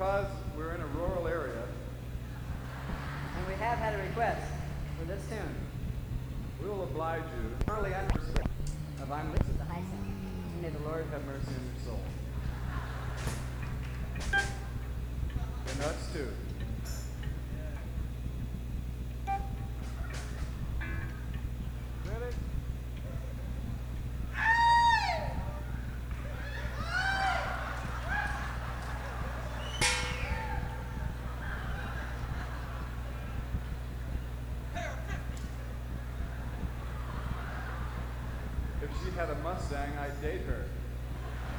because we're in a rural area, and we have had a request for this tune. we will oblige you Early understood of I'm Lips at the High Sound. May the Lord have mercy on your soul. And that's two. Ready? If she had a Mustang, I'd date her.